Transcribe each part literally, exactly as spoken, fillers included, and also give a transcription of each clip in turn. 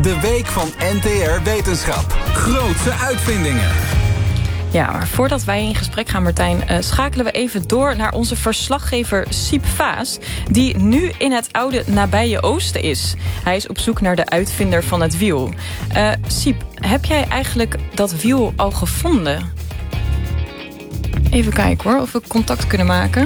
De week van N T R Wetenschap. Grootse uitvindingen. Ja, maar voordat wij in gesprek gaan, Martijn, uh, schakelen we even door naar onze verslaggever Siep Vaas, die nu in het oude nabije Oosten is. Hij is op zoek naar de uitvinder van het wiel. Uh, Siep, heb jij eigenlijk dat wiel al gevonden? Even kijken hoor, of we contact kunnen maken.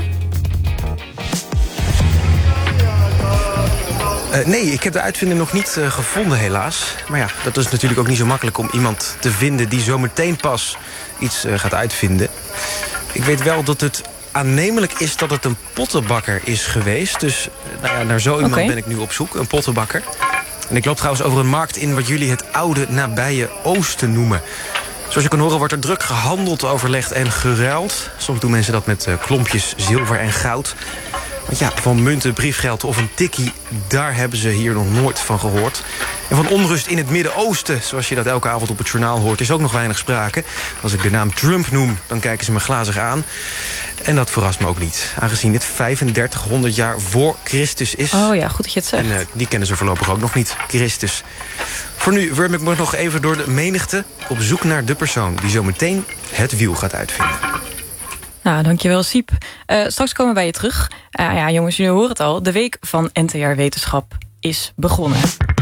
Uh, nee, ik heb de uitvinder nog niet uh, gevonden helaas. Maar ja, dat is natuurlijk ook niet zo makkelijk om iemand te vinden die zo meteen pas iets uh, gaat uitvinden. Ik weet wel dat het aannemelijk is dat het een pottenbakker is geweest. Dus uh, nou ja, naar zo iemand okay. ben ik nu op zoek, een pottenbakker. En ik loop trouwens over een markt in wat jullie het oude nabije Oosten noemen. Zoals je kan horen wordt er druk gehandeld, overlegd en geruild. Soms doen mensen dat met uh, klompjes zilver en goud. Want ja, van munten, briefgeld of een tikkie, daar hebben ze hier nog nooit van gehoord. En van onrust in het Midden-Oosten, zoals je dat elke avond op het journaal hoort, is ook nog weinig sprake. Als ik de naam Trump noem, dan kijken ze me glazig aan. En dat verrast me ook niet, aangezien dit vijfendertighonderd jaar voor Christus is. Oh ja, goed dat je het zegt. En uh, die kennen ze voorlopig ook nog niet, Christus. Voor nu wurm ik me nog even door de menigte op zoek naar de persoon die zo meteen het wiel gaat uitvinden. Nou, dankjewel, Siep. Uh, straks komen wij je terug. Uh, ja, jongens, jullie horen het al. De week van N T R Wetenschap is begonnen.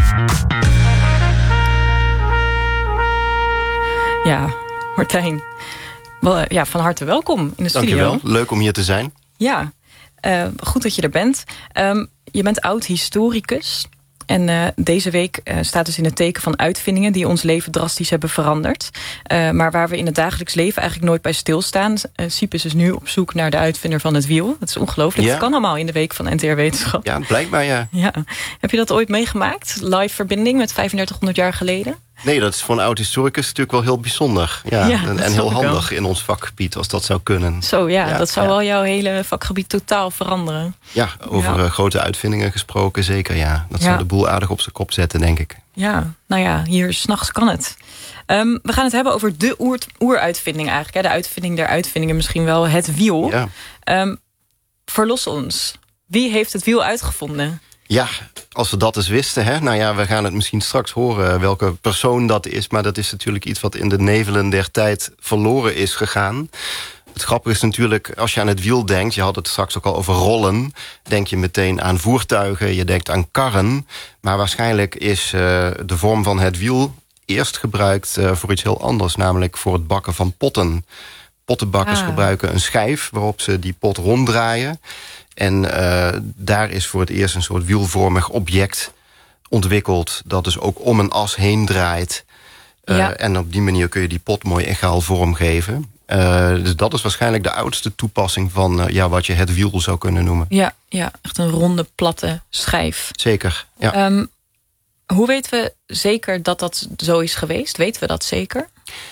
Ja, Martijn. Wel, uh, ja, van harte welkom in de studio. Dankjewel, leuk om hier te zijn. Ja, uh, goed dat je er bent. Um, je bent oud-historicus. En uh, deze week uh, staat dus in het teken van uitvindingen die ons leven drastisch hebben veranderd. Uh, maar waar we in het dagelijks leven eigenlijk nooit bij stilstaan. Uh, Siep is dus nu op zoek naar de uitvinder van het wiel. Dat is ongelooflijk. Het ja. kan allemaal in de week van N T R Wetenschap. Ja, blijkbaar ja. ja. Heb je dat ooit meegemaakt? Live verbinding met vijfendertighonderd jaar geleden? Nee, dat is voor een oud-historicus natuurlijk wel heel bijzonder. Ja, ja en, en heel handig wel in ons vakgebied als dat zou kunnen. Zo, ja, ja dat zou ja. wel jouw hele vakgebied totaal veranderen. Ja, over ja. Uh, grote uitvindingen gesproken, zeker ja. Dat ja. zou de boel aardig op zijn kop zetten, denk ik. Ja, nou ja, hier 's nachts kan het. Um, we gaan het hebben over de oer, oeruitvinding eigenlijk. Hè? De uitvinding der uitvindingen, misschien wel het wiel. Ja. Um, verlos ons. Wie heeft het wiel uitgevonden? Ja, als we dat eens wisten. Hè? Nou ja, we gaan het misschien straks horen welke persoon dat is. Maar dat is natuurlijk iets wat in de nevelen der tijd verloren is gegaan. Het grappige is natuurlijk, als je aan het wiel denkt, je had het straks ook al over rollen, denk je meteen aan voertuigen, je denkt aan karren. Maar waarschijnlijk is uh, de vorm van het wiel eerst gebruikt uh, voor iets heel anders. Namelijk voor het bakken van potten. Pottenbakkers ah. gebruiken een schijf waarop ze die pot ronddraaien. En uh, daar is voor het eerst een soort wielvormig object ontwikkeld dat dus ook om een as heen draait. Uh, ja. En op die manier kun je die pot mooi egaal vormgeven. Uh, dus dat is waarschijnlijk de oudste toepassing van uh, ja, wat je het wiel zou kunnen noemen. Ja, ja, echt een ronde, platte schijf. Zeker, ja. Um, hoe weten we zeker dat dat zo is geweest? Weten we dat zeker?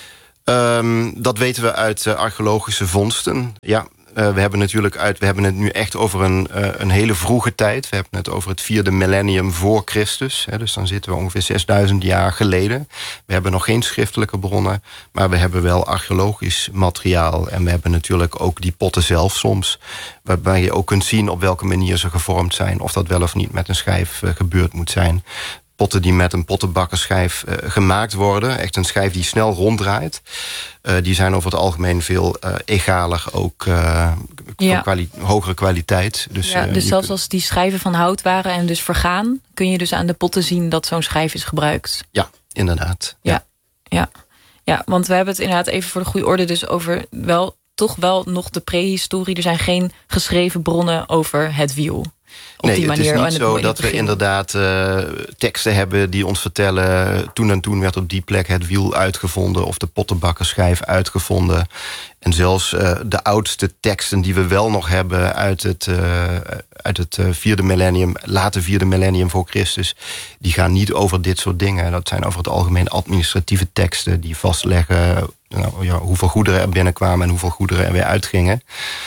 Um, dat weten we uit uh, archeologische vondsten, ja. Uh, we hebben natuurlijk uit, we hebben het nu echt over een, uh, een hele vroege tijd. We hebben het over het vierde millennium voor Christus. Hè, dus dan zitten we ongeveer zesduizend jaar geleden. We hebben nog geen schriftelijke bronnen, maar we hebben wel archeologisch materiaal. En we hebben natuurlijk ook die potten zelf soms, waarbij je ook kunt zien op welke manier ze gevormd zijn. Of dat wel of niet met een schijf uh, gebeurd moet zijn. Potten die met een pottenbakkerschijf uh, gemaakt worden. Echt een schijf die snel ronddraait. Uh, die zijn over het algemeen veel uh, egaler. Ook uh, ja. kwali- hogere kwaliteit. Dus, ja, uh, dus zelfs kun... als die schijven van hout waren en dus vergaan, kun je dus aan de potten zien dat zo'n schijf is gebruikt. Ja, inderdaad. Ja, ja, ja. ja want we hebben het inderdaad even voor de goede orde dus over wel toch wel nog de prehistorie. Er zijn geen geschreven bronnen over het wiel. Op nee, die manier. Het is niet zo dat we inderdaad uh, teksten hebben die ons vertellen, toen en toen werd op die plek het wiel uitgevonden of de pottenbakkerschijf uitgevonden. En zelfs uh, de oudste teksten die we wel nog hebben uit het, uh, uit het uh, vierde millennium, late vierde millennium voor Christus, die gaan niet over dit soort dingen. Dat zijn over het algemeen administratieve teksten die vastleggen nou, ja, hoeveel goederen er binnenkwamen en hoeveel goederen er weer uitgingen. Ja.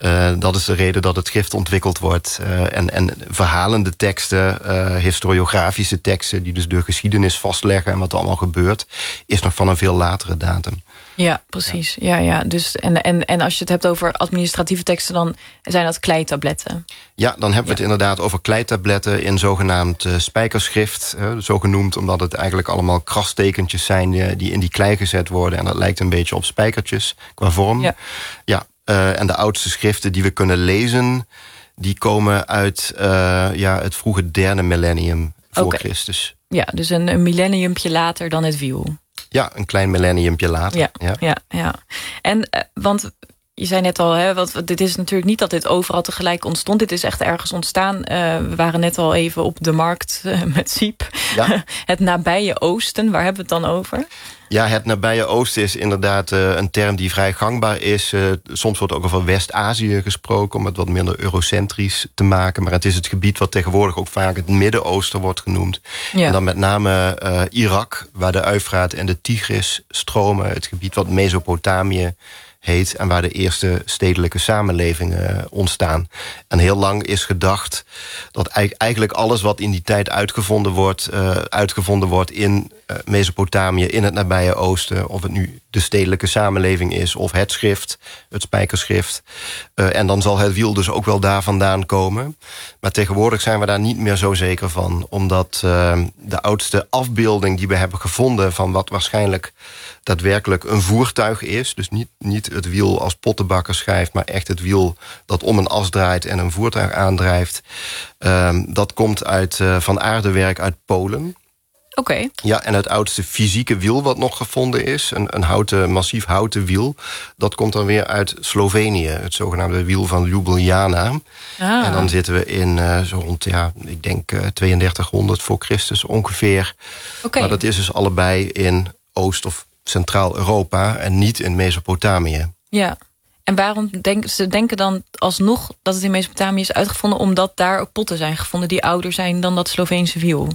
Uh, dat is de reden dat het schrift ontwikkeld wordt. Uh, en, en verhalende teksten, uh, historiografische teksten... die dus de geschiedenis vastleggen en wat er allemaal gebeurt... is nog van een veel latere datum. Ja, precies. Ja. Ja, ja. Dus, en, en, en als je het hebt over administratieve teksten... dan zijn dat kleitabletten. Ja, dan hebben we ja. het inderdaad over kleitabletten... in zogenaamd uh, spijkerschrift. Uh, zo genoemd omdat het eigenlijk allemaal krastekentjes zijn... Die, die in die klei gezet worden. En dat lijkt een beetje op spijkertjes qua vorm. Ja. ja uh, en de oudste schriften die we kunnen lezen... die komen uit uh, ja, het vroege derde millennium voor okay. Christus. Ja, dus een, een millenniumpje later dan het wiel. Ja, een klein millenniumpje later. Ja, ja, ja. ja. En, uh, want je zei net al, hè, want dit is natuurlijk niet dat dit overal tegelijk ontstond. Dit is echt ergens ontstaan. Uh, we waren net al even op de markt uh, met Siep. Ja. Het nabije Oosten, waar hebben we het dan over? Ja, het nabije Oosten is inderdaad uh, een term die vrij gangbaar is. Uh, soms wordt ook over West-Azië gesproken... om het wat minder eurocentrisch te maken. Maar het is het gebied wat tegenwoordig ook vaak het Midden-Oosten wordt genoemd. Ja. En dan met name uh, Irak, waar de Eufraat en de Tigris stromen. Het gebied wat Mesopotamië heet... en waar de eerste stedelijke samenlevingen ontstaan. En heel lang is gedacht dat eigenlijk alles wat in die tijd uitgevonden wordt... Uh, uitgevonden wordt in uh, Mesopotamië, in het nabije Oosten... of het nu de stedelijke samenleving is of het schrift, het spijkerschrift. Uh, en dan zal het wiel dus ook wel daar vandaan komen. Maar tegenwoordig zijn we daar niet meer zo zeker van... omdat uh, de oudste afbeelding die we hebben gevonden... van wat waarschijnlijk daadwerkelijk een voertuig is... dus niet, niet het wiel als pottenbakker schrijft... maar echt het wiel dat om een as draait en een voertuig aandrijft... Uh, dat komt uit, uh, van aardewerk uit Polen... Oké. Okay. Ja, en het oudste fysieke wiel wat nog gevonden is... een, een houten, massief houten wiel... dat komt dan weer uit Slovenië. Het zogenaamde wiel van Ljubljana. Ah. En dan zitten we in uh, zo rond, ja, ik denk uh, tweeëndertighonderd voor Christus ongeveer. Okay. Maar dat is dus allebei in Oost- of Centraal-Europa... en niet in Mesopotamië. Ja. En waarom denken ze denken dan alsnog dat het in Mesopotamië is uitgevonden... omdat daar ook potten zijn gevonden die ouder zijn dan dat Sloveense wiel?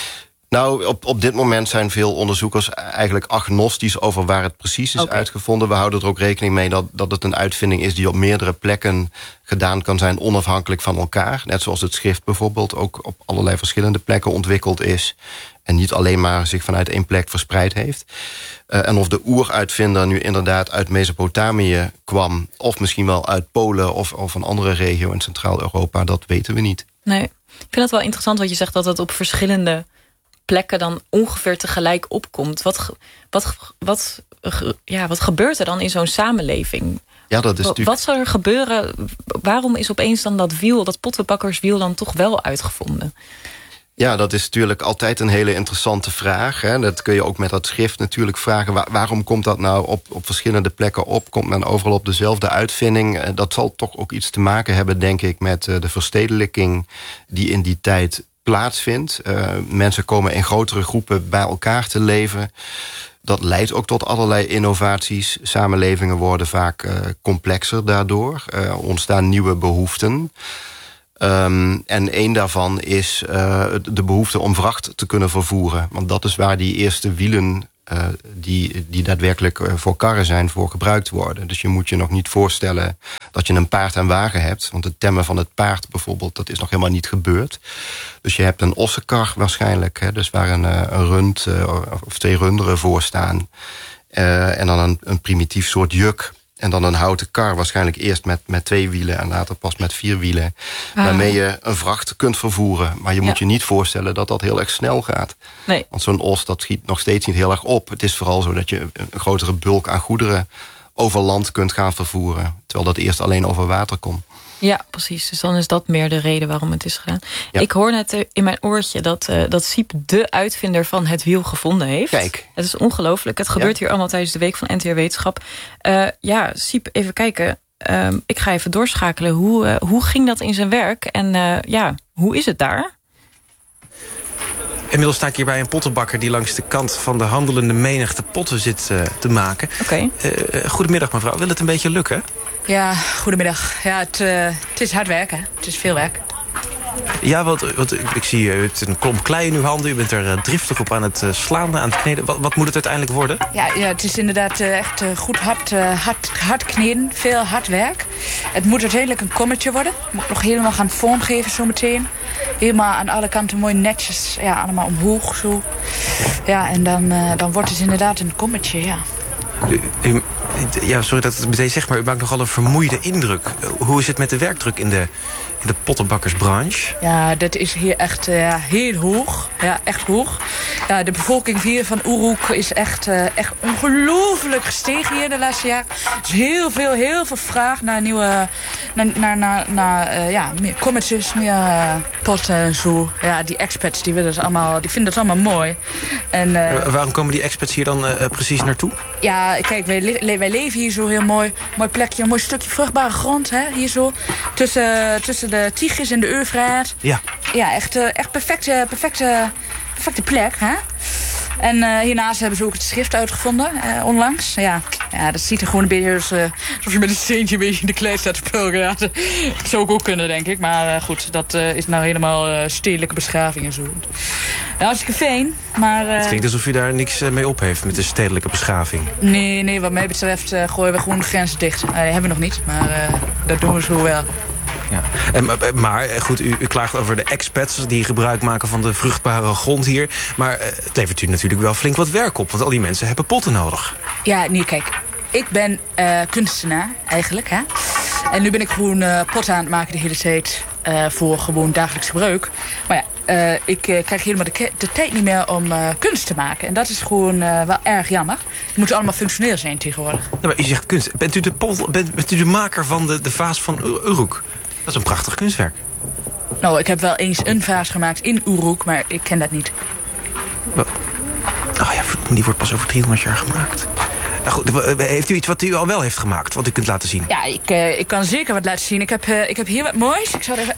Nou, op, op dit moment zijn veel onderzoekers eigenlijk agnostisch... over waar het precies is okay. uitgevonden. We houden er ook rekening mee dat, dat het een uitvinding is... die op meerdere plekken gedaan kan zijn onafhankelijk van elkaar. Net zoals het schrift bijvoorbeeld ook op allerlei verschillende plekken ontwikkeld is... en niet alleen maar zich vanuit één plek verspreid heeft. Uh, en of de oeruitvinder nu inderdaad uit Mesopotamië kwam... of misschien wel uit Polen of, of een andere regio in Centraal-Europa... dat weten we niet. Nee, ik vind het wel interessant wat je zegt... dat het op verschillende plekken dan ongeveer tegelijk opkomt. Wat, wat, wat, ja, wat gebeurt er dan in zo'n samenleving? Ja, dat is natuurlijk... Wat zou er gebeuren? Waarom is opeens dan dat wiel, dat pottenbakkerswiel... dan toch wel uitgevonden? Ja, dat is natuurlijk altijd een hele interessante vraag. Hè. Dat kun je ook met dat schrift natuurlijk vragen. Waar, waarom komt dat nou op, op verschillende plekken op? Komt men overal op dezelfde uitvinding? Dat zal toch ook iets te maken hebben, denk ik... met de verstedelijking die in die tijd plaatsvindt. Uh, mensen komen in grotere groepen bij elkaar te leven. Dat leidt ook tot allerlei innovaties. Samenlevingen worden vaak uh, complexer daardoor. Er uh, ontstaan nieuwe behoeften. Um, en één daarvan is uh, de behoefte om vracht te kunnen vervoeren. Want dat is waar die eerste wielen... Uh, die, die daadwerkelijk uh, voor karren zijn, voor gebruikt worden. Dus je moet je nog niet voorstellen dat je een paard en wagen hebt. Want het temmen van het paard bijvoorbeeld, dat is nog helemaal niet gebeurd. Dus je hebt een ossenkar waarschijnlijk. Hè, dus waar een, een rund uh, of twee runderen voor staan. Uh, en dan een, een primitief soort juk. En dan een houten kar, waarschijnlijk eerst met, met twee wielen... en later pas met vier wielen. Ah. Waarmee je een vracht kunt vervoeren. Maar je moet ja. je niet voorstellen dat dat heel erg snel gaat. Nee. Want zo'n os, dat schiet nog steeds niet heel erg op. Het is vooral zo dat je een grotere bulk aan goederen... over land kunt gaan vervoeren. Terwijl dat eerst alleen over water kon. Ja, precies. Dus dan is dat meer de reden waarom het is gedaan. Ja. Ik hoor net in mijn oortje dat, uh, dat Siep de uitvinder van het wiel gevonden heeft. Kijk. Het is ongelooflijk. Het gebeurt ja. hier allemaal tijdens de week van N T R Wetenschap. Uh, ja, Siep, even kijken. Uh, ik ga even doorschakelen. Hoe, uh, hoe ging dat in zijn werk? En uh, ja, hoe is het daar? Inmiddels sta ik hier bij een pottenbakker... die langs de kant van de handelende menigte potten zit uh, te maken. Oké. Okay. Uh, goedemiddag, mevrouw. Wil het een beetje lukken? Ja, goedemiddag. Ja, het, uh, het is hard werken. Het is veel werk. Ja, wat, wat, ik, ik zie u hebt een klomp klei in uw handen. U bent er uh, driftig op aan het uh, slaan, aan het kneden. Wat, wat moet het uiteindelijk worden? Ja, ja het is inderdaad uh, echt uh, goed hard, uh, hard, hard kneden. Veel hard werk. Het moet uiteindelijk een kommetje worden. Moet nog helemaal gaan vormgeven zometeen. Helemaal aan alle kanten mooi netjes. Ja, allemaal omhoog zo. Ja, en dan, uh, dan wordt het inderdaad een kommetje, ja. U, u, ja, sorry dat ik het meteen zeg, maar u maakt nogal een vermoeide indruk. Hoe is het met de werkdruk in de, in de pottenbakkersbranche? Ja, dat is hier echt uh, heel hoog. Ja, echt hoog. Ja, de bevolking hier van Uruk is echt, uh, echt ongelooflijk gestegen hier de laatste jaren. Er is heel veel, heel veel vraag naar nieuwe, naar, naar, naar, naar uh, ja, meer kommetjes, meer uh, potten en zo. Ja, die expats, die, willen het allemaal, die vinden het allemaal mooi. En, uh, waarom komen die expats hier dan uh, precies naartoe? Ja, kijk, wij, wij leven hier zo heel mooi. Mooi plekje, een mooi stukje vruchtbare grond, hè, hier zo. Tussen, tussen de Tigris en de Eufraat. Ja. Ja, echt, echt perfecte, perfecte, perfecte plek, hè. En uh, hiernaast hebben ze ook het schrift uitgevonden, uh, onlangs. Ja, ja, dat ziet er gewoon een beetje als, uh, alsof je met een steentje een beetje in de klei staat te pulken. Ja, dat zou ik ook kunnen, denk ik. Maar uh, goed, dat uh, is nou helemaal uh, stedelijke beschaving en zo. Ja, hartstikke fijn, maar... Uh, het klinkt alsof u daar niks uh, mee op heeft met de stedelijke beschaving. Nee, nee, wat mij betreft uh, gooien we gewoon de grenzen dicht. Uh, hebben we nog niet, maar uh, dat doen we zo wel. Ja. En, maar goed, u, u klaagt over de expats die gebruik maken van de vruchtbare grond hier. Maar uh, het levert u natuurlijk wel flink wat werk op, want al die mensen hebben potten nodig. Ja, nee, kijk. Ik ben uh, kunstenaar, eigenlijk, hè. En nu ben ik gewoon uh, potten aan het maken de hele tijd uh, voor gewoon dagelijks gebruik. Maar ja, uh, ik uh, krijg helemaal de, de tijd niet meer om uh, kunst te maken. En dat is gewoon uh, wel erg jammer. Het moet allemaal functioneel zijn tegenwoordig. Ja, maar u zegt kunst. Bent u de, pot, bent, bent u de maker van de, de vaas van Uruk? Dat is een prachtig kunstwerk. Nou, ik heb wel eens een vaas gemaakt in Uruk, maar ik ken dat niet. Wat? Oh ja, die wordt pas over driehonderd jaar gemaakt. Nou goed, heeft u iets wat u al wel heeft gemaakt, wat u kunt laten zien? Ja, ik, uh, ik kan zeker wat laten zien. Ik heb, uh, ik heb hier wat moois. Ik zou even...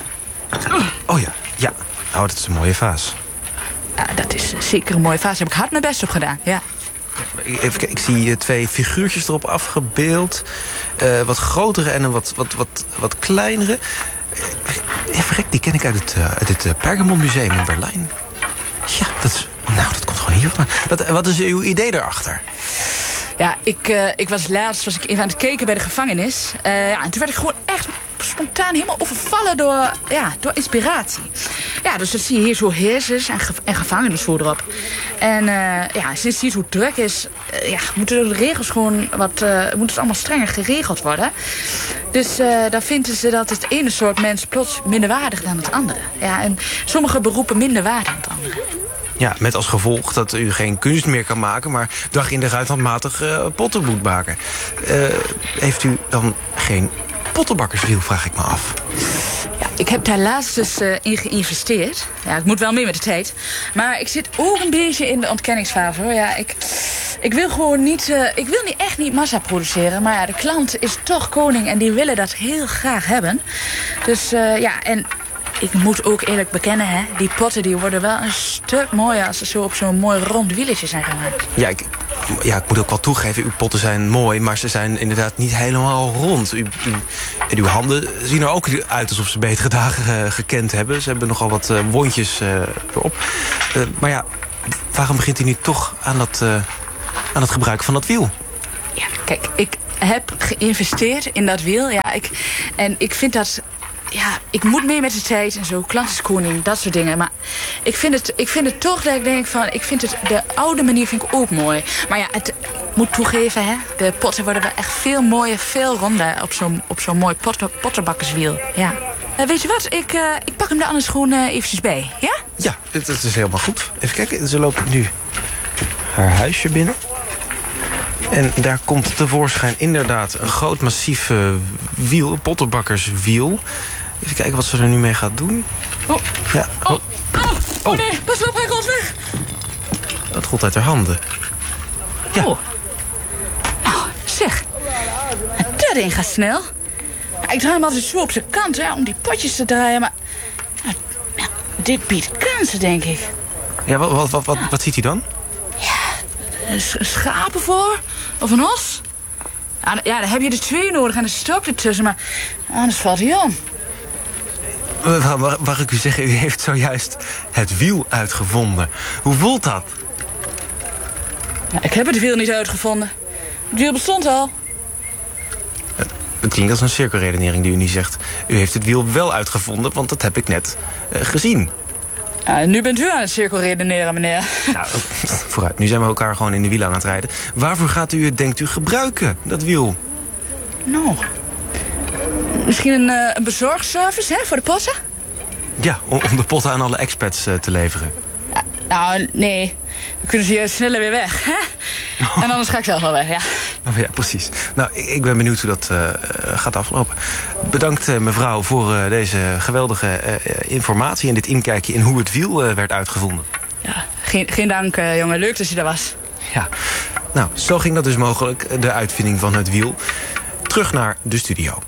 Oh ja, ja. Nou, dat is een mooie vaas. Ja, dat is zeker een mooie vaas. Daar heb ik hard mijn best op gedaan, ja. Even kijken, ik zie twee figuurtjes erop afgebeeld. Uh, wat grotere en een wat, wat, wat, wat kleinere. Uh, verrek, die ken ik uit het, uh, uit het uh, Pergamon Museum in Berlijn. Ja, dat is, nou, dat komt gewoon hier vandaan. Wat, wat is uw idee daarachter? Ja, ik, uh, ik was laatst was ik even aan het kijken bij de gevangenis. Uh, ja, en toen werd ik gewoon echt spontaan helemaal overvallen door, ja, door inspiratie. Ja, dus dat zie je hier zo heersers en, ge en gevangenen zo erop. En uh, ja, sinds die zo druk is, uh, ja, moeten de regels gewoon wat, uh, moet het allemaal strenger geregeld worden. Dus uh, dan vinden ze dat het ene soort mens plots minder waardig dan het andere. Ja, en sommige beroepen minder waardig dan het andere. Ja, met als gevolg dat u geen kunst meer kan maken, maar dag in dag uit handmatig uh, potten moet maken. Uh, heeft u dan geen pottenbakkerswiel, vraag ik me af. Ja, ik heb daar laatst dus uh, in geïnvesteerd. Ja, het moet wel mee met de tijd. Maar ik zit ook een beetje in de ontkenningsfase, hoor. Ja, ik, ik wil gewoon niet, uh, ik wil niet, echt niet massa produceren. Maar ja, de klant is toch koning en die willen dat heel graag hebben. Dus uh, ja, en ik moet ook eerlijk bekennen, hè, die potten die worden wel een stuk mooier als ze zo op zo'n mooi rond wieletje zijn gemaakt. Ja, ik, ja, ik moet ook wel toegeven, uw potten zijn mooi, maar ze zijn inderdaad niet helemaal rond. U, u, en uw handen zien er ook uit alsof ze betere dagen uh, gekend hebben. Ze hebben nogal wat uh, wondjes uh, erop. Uh, maar ja, waarom begint u nu toch aan, dat, uh, aan het gebruik van dat wiel? Ja, kijk, ik heb geïnvesteerd in dat wiel. Ja, ik, en ik vind dat... Ja, ik moet mee met de tijd en zo, klant is koning, dat soort dingen. Maar ik vind het, ik vind het toch dat ik denk van, ik vind het, de oude manier vind ik ook mooi. Maar ja, het moet toegeven, hè, de potten worden wel echt veel mooier, veel ronder op zo'n op zo'n mooi potten, pottenbakkerswiel. Ja. Uh, weet je wat, ik, uh, ik pak hem er anders gewoon uh, eventjes bij, ja? Ja, het, het is helemaal goed. Even kijken, ze loopt nu haar huisje binnen. En daar komt tevoorschijn inderdaad een groot massief uh, wiel, een pottenbakkerswiel. Even kijken wat ze er nu mee gaat doen. Oh, ja. oh. Oh. Oh. Oh nee, pas op, hij rolt weg. Dat rolt uit haar handen. Ja. Oh. Nou, zeg. Dat ding gaat snel. Ik draai hem altijd zo op zijn kant, hè, om die potjes te draaien, maar... Nou, dit biedt kansen, denk ik. Ja, wat, wat, wat, wat, wat ziet hij dan? Een schapen voor? Of een os? Ja, dan heb je er twee nodig en een stok ertussen, maar anders valt hij om. Mevrouw, mag ik u zeggen, u heeft zojuist het wiel uitgevonden. Hoe voelt dat? Ja, ik heb het wiel niet uitgevonden. Het wiel bestond al. Het klinkt als een cirkelredenering die u niet zegt. U heeft het wiel wel uitgevonden, want dat heb ik net uh, gezien. Ja, nu bent u aan het cirkelredeneren, meneer. Nou, vooruit. Nu zijn we elkaar gewoon in de wielen aan het rijden. Waarvoor gaat u het, denkt u, gebruiken, dat wiel? Nou, misschien een, uh, een bezorgservice, hè, voor de potten? Ja, om, om de potten aan alle expats uh, te leveren. Ja, nou, nee. Dan kunnen ze hier sneller weer weg, hè? Oh. En anders ga ik zelf wel weg, ja. Oh, ja, precies. Nou, ik, ik ben benieuwd hoe dat uh, gaat aflopen. Bedankt, uh, mevrouw, voor uh, deze geweldige uh, informatie en dit inkijkje in hoe het wiel uh, werd uitgevonden. Ja, geen, geen dank, uh, jongen. Leuk dat je er was. Ja, nou, zo ging dat dus mogelijk, de uitvinding van het wiel. Terug naar de studio.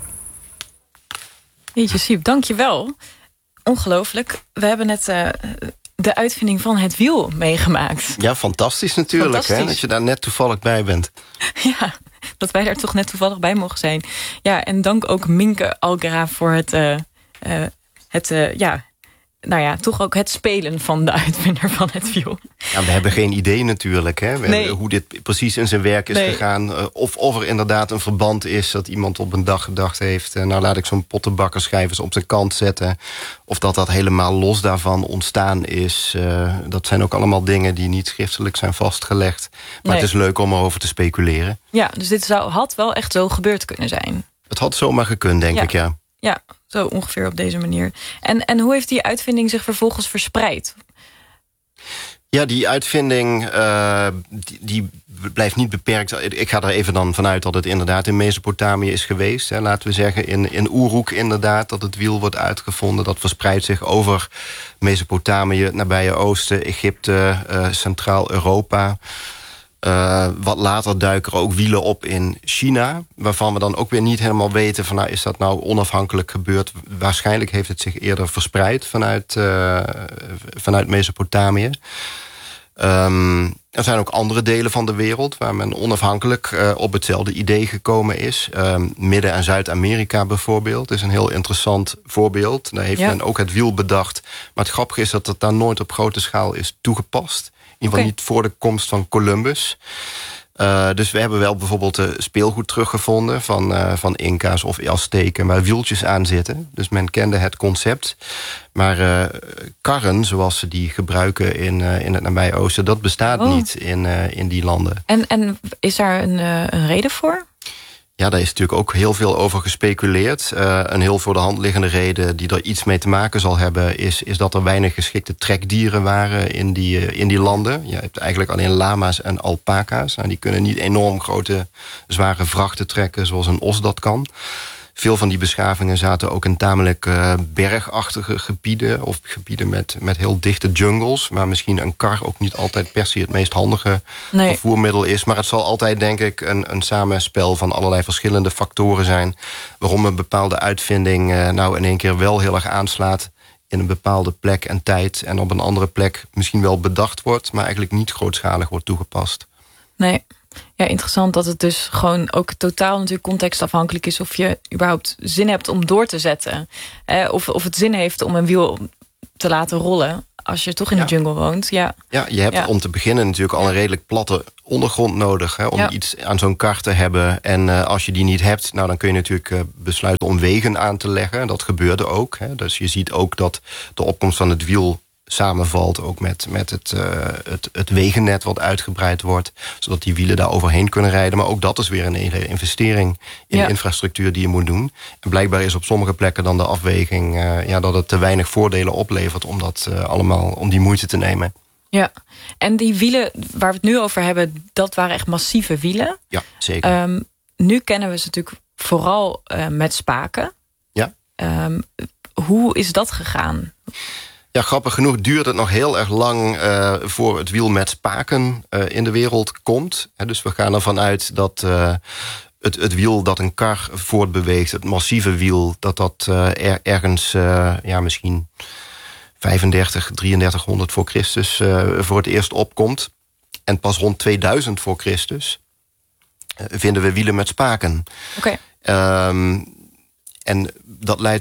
Jeetje, Siep, dank je wel. Ongelooflijk. We hebben net uh, de uitvinding van het wiel meegemaakt. Ja, fantastisch natuurlijk, fantastisch. Hè, dat je daar net toevallig bij bent. Ja, dat wij daar toch net toevallig bij mogen zijn. Ja, en dank ook Minke Algera voor het, uh, uh, het uh, ja, nou ja, toch ook het spelen van de uitvinder van het wiel. Ja, we hebben geen idee natuurlijk, hè, nee. hoe dit precies in zijn werk is nee. gegaan. Uh, of, of er inderdaad een verband is dat iemand op een dag gedacht heeft, Uh, nou laat ik zo'n pottenbakkerschijf eens op zijn kant zetten. Of dat dat helemaal los daarvan ontstaan is. Uh, dat zijn ook allemaal dingen die niet schriftelijk zijn vastgelegd. Maar nee. Het is leuk om erover te speculeren. Ja, dus dit zou, had wel echt zo gebeurd kunnen zijn. Het had zomaar gekund, denk ja. ik, ja. Ja, zo ongeveer op deze manier. En, en hoe heeft die uitvinding zich vervolgens verspreid? Ja, die uitvinding uh, die, die blijft niet beperkt. Ik ga er even dan vanuit dat het inderdaad in Mesopotamië is geweest. Hè. Laten we zeggen in, in Uruk inderdaad dat het wiel wordt uitgevonden. Dat verspreidt zich over Mesopotamië, het nabije Oosten, Egypte, uh, Centraal-Europa. Uh, wat later duiken er ook wielen op in China, waarvan we dan ook weer niet helemaal weten van, nou, is dat nou onafhankelijk gebeurd? Waarschijnlijk heeft het zich eerder verspreid vanuit, uh, vanuit Mesopotamië. Um, er zijn ook andere delen van de wereld waar men onafhankelijk uh, op hetzelfde idee gekomen is. Um, Midden- en Zuid-Amerika bijvoorbeeld is een heel interessant voorbeeld. Daar heeft ja. men ook het wiel bedacht. Maar het grappige is dat het daar nooit op grote schaal is toegepast. In ieder geval okay. niet voor de komst van Columbus. Uh, dus we hebben wel bijvoorbeeld uh, speelgoed teruggevonden van, uh, van Inca's of Azteken, waar wieltjes aan zitten. Dus men kende het concept. Maar uh, karren, zoals ze die gebruiken in, uh, in het nabije Oosten, dat bestaat oh. niet in, uh, in die landen. En, en is daar een, uh, een reden voor? Ja, daar is natuurlijk ook heel veel over gespeculeerd. Uh, een heel voor de hand liggende reden die er iets mee te maken zal hebben, is, is dat er weinig geschikte trekdieren waren in die, uh, in die landen. Je hebt eigenlijk alleen lama's en alpaca's. Nou, die kunnen niet enorm grote, zware vrachten trekken zoals een os dat kan. Veel van die beschavingen zaten ook in tamelijk uh, bergachtige gebieden, of gebieden met, met heel dichte jungles, waar misschien een kar ook niet altijd per se het meest handige nee. vervoermiddel is. Maar het zal altijd, denk ik, een, een samenspel van allerlei verschillende factoren zijn waarom een bepaalde uitvinding uh, nou in één keer wel heel erg aanslaat in een bepaalde plek en tijd, en op een andere plek misschien wel bedacht wordt, maar eigenlijk niet grootschalig wordt toegepast. Nee. Ja, interessant dat het dus gewoon ook totaal natuurlijk contextafhankelijk is of je überhaupt zin hebt om door te zetten. Eh, of, of het zin heeft om een wiel te laten rollen als je toch in ja. de jungle woont. Ja, ja je hebt ja. om te beginnen natuurlijk al een redelijk platte ondergrond nodig, hè, om ja. iets aan zo'n kar te hebben. En uh, als je die niet hebt, nou, dan kun je natuurlijk uh, besluiten om wegen aan te leggen. Dat gebeurde ook. Hè. Dus je ziet ook dat de opkomst van het wiel samenvalt ook met, met het, uh, het, het wegennet wat uitgebreid wordt, zodat die wielen daar overheen kunnen rijden. Maar ook dat is weer een hele investering in ja. de infrastructuur die je moet doen. En blijkbaar is op sommige plekken dan de afweging uh, ja, dat het te weinig voordelen oplevert om dat uh, allemaal, om die moeite te nemen. Ja, en die wielen waar we het nu over hebben, dat waren echt massieve wielen. Ja, zeker. Um, nu kennen we ze natuurlijk vooral uh, met spaken. Ja. Um, hoe is dat gegaan? Ja, grappig genoeg duurt het nog heel erg lang uh, voor het wiel met spaken uh, in de wereld komt. He, dus we gaan ervan uit dat uh, het, het wiel dat een kar voortbeweegt, het massieve wiel, dat dat uh, er, ergens uh, ja, misschien vijfendertig, drieëndertighonderd voor Christus uh, voor het eerst opkomt. En pas rond tweeduizend voor Christus uh, vinden we wielen met spaken. Oké. Okay. Um, En dat leidt tot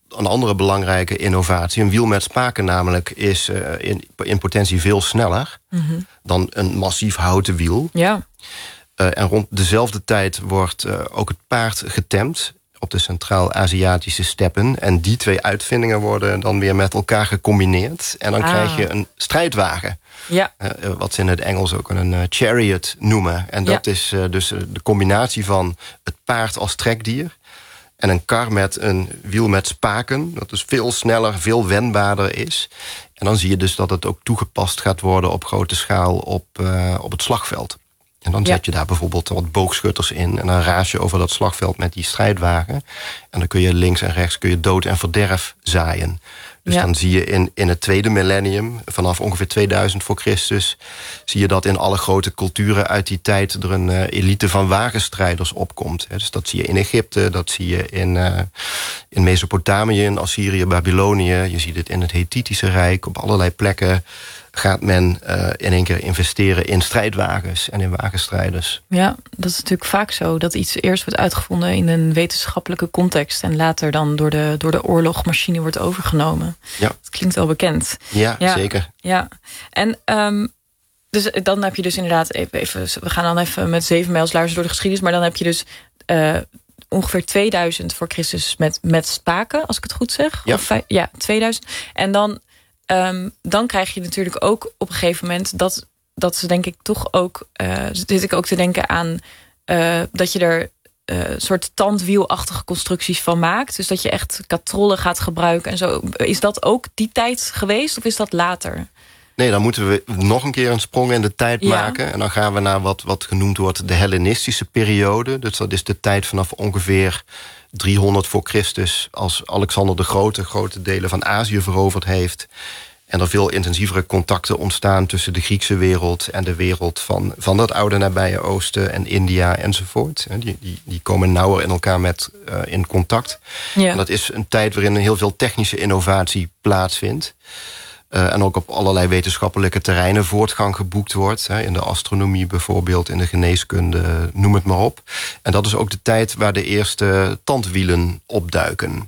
een andere belangrijke innovatie. Een wiel met spaken namelijk is uh, in, in potentie veel sneller... Mm-hmm. dan een massief houten wiel. Ja. Uh, en rond dezelfde tijd wordt uh, ook het paard getemd... op de Centraal-Aziatische steppen. En die twee uitvindingen worden dan weer met elkaar gecombineerd. En dan ah. krijg je een strijdwagen. Ja. Uh, wat ze in het Engels ook een uh, chariot noemen. En dat ja. is uh, dus uh, de combinatie van het paard als trekdier... en een kar met een wiel met spaken... dat dus veel sneller, veel wendbaarder is. En dan zie je dus dat het ook toegepast gaat worden... op grote schaal op, uh, op het slagveld. En dan zet je daar bijvoorbeeld wat boogschutters in... en dan raas je over dat slagveld met die strijdwagen. En dan kun je links en rechts kun je dood en verderf zaaien. Dus ja. dan zie je in, in het tweede millennium... vanaf ongeveer tweeduizend voor Christus... zie je dat in alle grote culturen uit die tijd... er een uh, elite van wagenstrijders opkomt. Hè. Dus dat zie je in Egypte, dat zie je in, uh, in Mesopotamië... in Assyrië, Babylonië. Je ziet het in het Hethitische Rijk. Op allerlei plekken gaat men uh, in één keer investeren in strijdwagens... en in wagenstrijders. Ja, dat is natuurlijk vaak zo. Dat iets eerst wordt uitgevonden in een wetenschappelijke context... en later dan door de, door de oorlogmachine wordt overgenomen. Ja. Dat klinkt wel bekend. Ja, ja zeker. Ja, en um, dus dan heb je dus inderdaad... Even, even, we gaan dan even met zeven mijls luisteren door de geschiedenis... maar dan heb je dus uh, ongeveer tweeduizend voor Christus met, met spaken... als ik het goed zeg. Ja, of vijf, ja tweeduizend. En dan... Um, dan krijg je natuurlijk ook op een gegeven moment... dat, dat ze denk ik toch ook... Uh, zit ik ook te denken aan... Uh, dat je er uh, soort tandwielachtige constructies van maakt. Dus dat je echt katrollen gaat gebruiken en zo. Is dat ook die tijd geweest of is dat later? Nee, dan moeten we nog een keer een sprong in de tijd ja. maken. En dan gaan we naar wat, wat genoemd wordt de Hellenistische periode. Dus dat is de tijd vanaf ongeveer driehonderd voor Christus... als Alexander de Grote grote delen van Azië veroverd heeft... en er veel intensievere contacten ontstaan... tussen de Griekse wereld en de wereld van, van dat oude nabije Oosten... en India enzovoort. Die, die, die komen nauwer in elkaar met, uh, in contact. Ja. En dat is een tijd waarin heel veel technische innovatie plaatsvindt. Uh, en ook op allerlei wetenschappelijke terreinen voortgang geboekt wordt. Hè, in de astronomie bijvoorbeeld, in de geneeskunde, noem het maar op. En dat is ook de tijd waar de eerste tandwielen opduiken.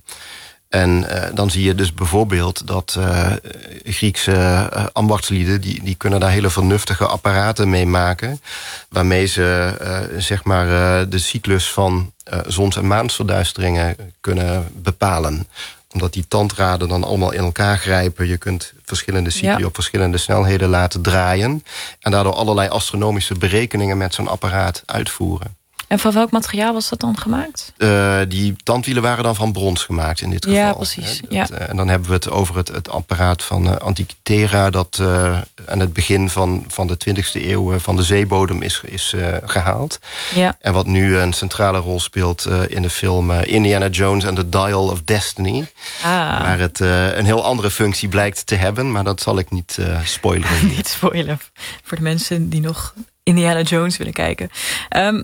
En uh, dan zie je dus bijvoorbeeld dat uh, Griekse uh, ambachtslieden... Die, die kunnen daar hele vernuftige apparaten mee maken... waarmee ze uh, zeg maar uh, de cyclus van uh, zons- en maansverduisteringen kunnen bepalen. Omdat die tandraden dan allemaal in elkaar grijpen. Je kunt verschillende cycli ja. op verschillende snelheden laten draaien... en daardoor allerlei astronomische berekeningen met zo'n apparaat uitvoeren. En van welk materiaal was dat dan gemaakt? Uh, die tandwielen waren dan van brons gemaakt in dit geval. Ja, precies. Dat, ja. uh, en dan hebben we het over het, het apparaat van uh, Antikythera... dat uh, aan het begin van, van de twintigste eeuw uh, van de zeebodem is, is uh, gehaald. Ja. En wat nu een centrale rol speelt uh, in de film uh, Indiana Jones and the Dial of Destiny. Ah. Waar het uh, een heel andere functie blijkt te hebben. Maar dat zal ik niet uh, spoileren. Niet spoileren voor de mensen die nog Indiana Jones willen kijken. Um,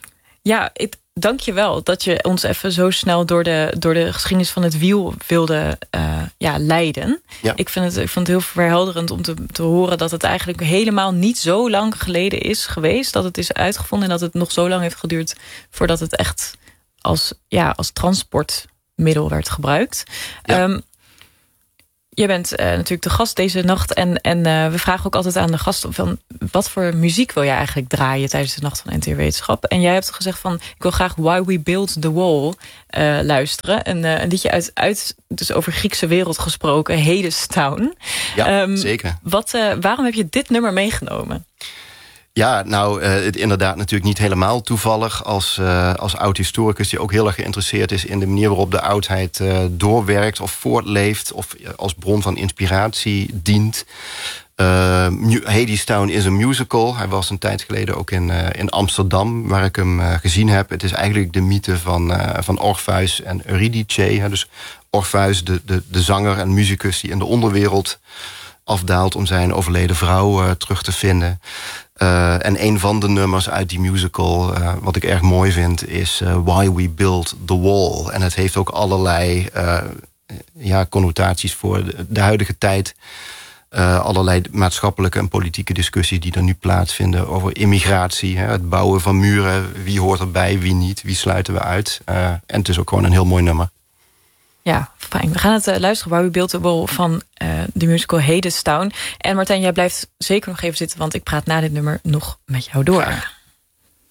Ja, ik dank je wel dat je ons even zo snel door de, door de geschiedenis van het wiel wilde uh, ja, leiden. Ja. Ik, vind het, ik vond het heel verhelderend om te, te horen dat het eigenlijk helemaal niet zo lang geleden is geweest. Dat het is uitgevonden en dat het nog zo lang heeft geduurd voordat het echt als, ja, als transportmiddel werd gebruikt. Ja. Um, Je bent uh, natuurlijk de gast deze nacht. En, en uh, we vragen ook altijd aan de gast van wat voor muziek wil jij eigenlijk draaien tijdens de Nacht van N T R Wetenschap. En jij hebt gezegd van ik wil graag Why We Built the Wall uh, luisteren. Een, uh, een liedje uit, uit, dus over Griekse wereld gesproken, Hadestown. Ja, um, zeker. Wat, uh, waarom heb je dit nummer meegenomen? Ja, nou, uh, het inderdaad natuurlijk niet helemaal toevallig... als, uh, als oud-historicus die ook heel erg geïnteresseerd is... in de manier waarop de oudheid uh, doorwerkt of voortleeft... of als bron van inspiratie dient. Uh, Hadestown is een musical. Hij was een tijd geleden ook in, uh, in Amsterdam, waar ik hem uh, gezien heb. Het is eigenlijk de mythe van, uh, van Orpheus en Eurydice. Hè? Dus Orpheus, de, de, de zanger en muzikus die in de onderwereld afdaalt... om zijn overleden vrouw uh, terug te vinden... Uh, en een van de nummers uit die musical, uh, wat ik erg mooi vind... is uh, Why We Built the Wall. En het heeft ook allerlei uh, ja, connotaties voor de, de huidige tijd. Uh, allerlei maatschappelijke en politieke discussies die er nu plaatsvinden... over immigratie, hè, het bouwen van muren. Wie hoort erbij, wie niet, wie sluiten we uit. Uh, en het is ook gewoon een heel mooi nummer. Ja, fijn. We gaan het uh, luisteren, Why We Built the Wall van uh, de musical Hadestown. En Martijn, jij blijft zeker nog even zitten, want ik praat na dit nummer nog met jou door.